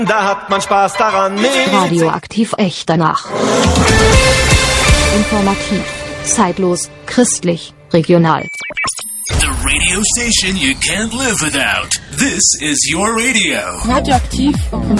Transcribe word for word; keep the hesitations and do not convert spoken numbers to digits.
Da hat man Spaß daran. Radioaktiv echt danach. Informativ, zeitlos, christlich, regional. The radio station you can't live without. This is your radio. Radioaktiv.